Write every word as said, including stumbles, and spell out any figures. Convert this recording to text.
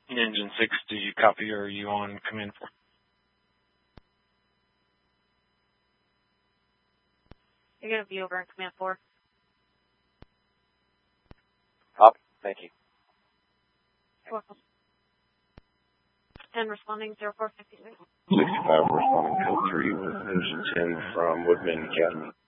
Engine six, do you copy or are you on command four? You're going to be over in command four. Copy. Thank you. You're welcome. ten responding, zero four fifty-six. sixty-five responding code three with engine ten from Woodman Academy.